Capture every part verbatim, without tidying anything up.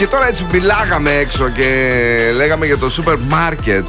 Και τώρα έτσι μιλάγαμε έξω και λέγαμε για το σούπερ μάρκετ.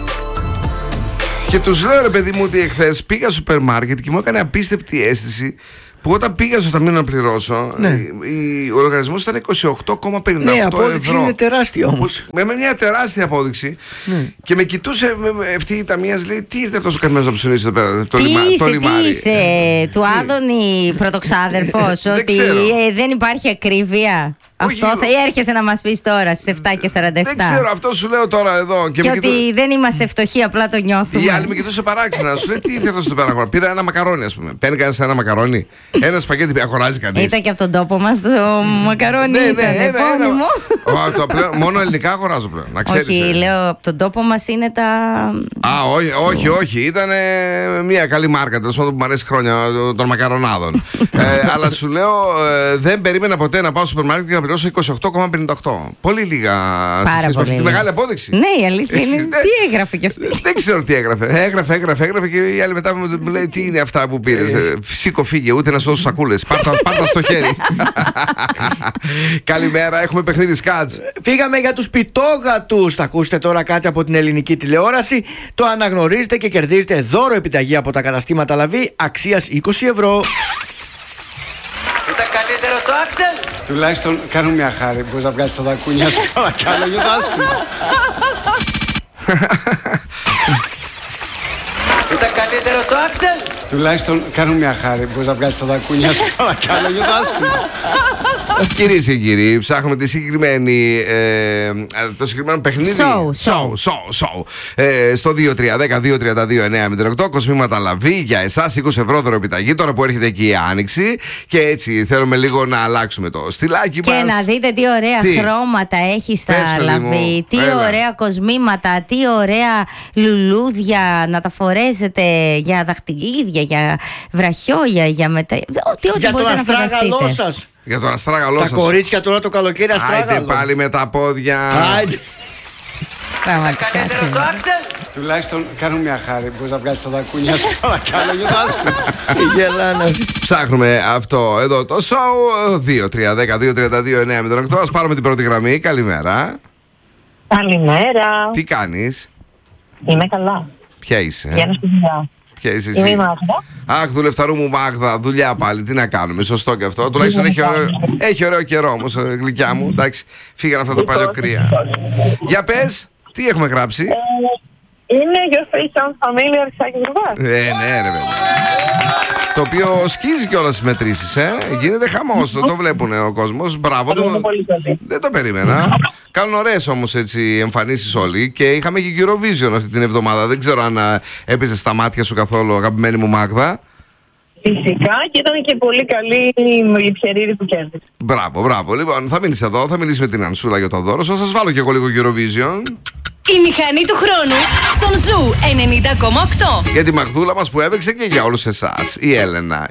Και τους λέω, ρε παιδί μου, ότι εχθές πήγα στο σούπερ μάρκετ και μου έκανε απίστευτη αίσθηση που όταν πήγα στο ταμείο να πληρώσω, ναι. η, ο λογαριασμός ήταν είκοσι οκτώ κόμμα πενήντα οκτώ ευρώ. Ναι, η απόδειξη είναι τεράστια όμως. Με, με μια τεράστια απόδειξη. Ναι. Και με κοιτούσε αυτή η ταμείας, λέει, τι ήρθε τόσο καημένος να ψωνίσει εδώ πέρα, το, λιμα, είσαι, το λιμάρι. Τι είσαι, του Άδωνη πρωτοξάδερφος, ότι ε, δεν υπάρχει ακρίβεια. Όχι, αυτό θα έρχεσαι να μας πεις τώρα στις επτά και σαράντα επτά. Δεν ξέρω, αυτό σου λέω τώρα εδώ. Και, και ότι κοιτού... δεν είμαστε φτωχοί, απλά το νιώθουμε. Η άλλη με κοιτούσε παράξενα. Σου λέει τι ήρθε αυτό στο πέρα. Πήρα ένα μακαρόνι, ας πούμε. Παίρνει κανείς ένα μακαρόνι. Ένα σπαγγέτι αγοράζει κανείς. Ήταν και από τον τόπο μας το μακαρόνι. Ναι, ήταν ναι, επώνυμο. Ένα... πλέον, μόνο ελληνικά αγοράζω πλέον. Να ξέρεις, όχι, ε. λέω από τον τόπο μας είναι τα. Α, όχι, όχι, όχι. Ήταν μια καλή μάρκα τέλος πάντων που μου αρέσει χρόνια των μακαρονάδων. ε, αλλά σου λέω ε, δεν περίμενα ποτέ να πάω στο σούπερ μάρκετ και να πληρώσω είκοσι οκτώ κόμμα πενήντα οκτώ. Πολύ λίγα. Πάρα πολύ. Τη μεγάλη απόδειξη. Ναι, η αλήθεια είναι. Τι έγραφε κι αυτή. Δεν ξέρω τι έγραφε. Έγραφε, έγραφε, έγραφε και η άλλη μετά μου λέει τι είναι αυτά που πήρε. Σήκω, φύγε, ούτε να σου δώσω σακούλες. Πάρτα στο χέρι. Καλημέρα, έχουμε παιχνίδι σκάτς. Φύγαμε για τους πιτόγατους. Θα ακούσετε τώρα κάτι από την ελληνική τηλεόραση. Το αναγνωρίζετε και κερδίζετε δώρο επιταγή από τα καταστήματα Λαβή αξίας είκοσι ευρώ. Ήταν καλύτερο στο Άξελ. Τουλάχιστον κάνουν μια χάρη. Μπορείς να βγάλεις τα δακούνια σου. Παρακαλώ, για το άσχημα. Ήταν καλύτερο στο Άξελ. Τουλάχιστον κάνουν μια χάρη. Μπορείς να βγάλεις τα δακούνια σου. Παρακαλώ, για το άσχημα. Κυρίες και κύριοι, ψάχνουμε τη συγκεκριμένη, ε, το συγκεκριμένο παιχνίδι. Show, show. show, show. Ε, στο δύο τρία ένα μηδέν δύο τρία δύο εννιά μηδέν οκτώ, κοσμήματα Λαβή για εσάς, είκοσι ευρώ δώρο επιταγή. Τώρα που έρχεται και η Άνοιξη. Και έτσι θέλουμε λίγο να αλλάξουμε το στυλάκι μας. Και να δείτε τι ωραία τι? χρώματα έχει στα Πες, Λαβή. Τι Έλα. ωραία κοσμήματα, τι ωραία λουλούδια να τα φορέσετε για δαχτυλίδια, για βραχιόλια, για μετα... Ό,τι, ό,τι για μπορείτε το να φανταστείτε. σας. Για τον αστράγαλό σας. Τα κορίτσια τώρα το καλοκαίρι αστράγαλο. Άιντε πάλι με τα πόδια. Άιντε. Πραγματικά. Καλύτερο στο Άξελ. Τουλάχιστον κάνουν μια χάρη. Μπορείς να βγάλεις τα δακούνια σου. Παρακαλώ, για το άσχημα. Γελάνα. Ψάχνουμε αυτό εδώ το show. δύο τρία ένα δύο τρία δύο εννιά μηδέν οκτώ. Ας πάρουμε την πρώτη γραμμή. Καλημέρα. Καλημέρα. Τι κάνεις? Είμαι καλά. Ποια είσαι? Για να στη δουλειά. Ποια είσαι εσύ? Είμαι η Μάγδα. Αχ, δουλευταρού μου Μάγδα, δουλειά πάλι. Τι να κάνουμε, σωστό και αυτό. Τουλάχιστον έχει ωραίο, έχει ωραίο καιρό όμως, γλυκιά μου. Εντάξει, φύγανε αυτά τα παλιοκρία. Για πες, τι έχουμε γράψει? Είναι Your Face Sounds Familiar, Ξάκης Ρουβάς. Ε, ναι, ρε παιδί. Το οποίο σκίζει κιόλας τις μετρήσεις, ε. Γίνεται χαμός, το, το βλέπουν ο κόσμος. Μπράβο, το, δεν το περίμενα. Κάνουν ωραίες όμως έτσι εμφανίσεις όλοι. Και είχαμε και Eurovision αυτή την εβδομάδα. Δεν ξέρω αν έπαιζε στα μάτια σου καθόλου, αγαπημένη μου Μάγδα. Φυσικά, και ήταν και πολύ καλή η Πιερίδη που κέρδισε. Μπράβο, μπράβο. Λοιπόν, θα μείνεις εδώ, θα μιλήσεις με την Ανσούλα για το δώρο. Θα σας βάλω και εγώ λίγο Eurovision. Η μηχανή του χρόνου στον Ζου ενενήντα κόμμα οκτώ. Για τη Μαγδούλα μας που έπαιξε και για όλους εσάς. Η Έλενα.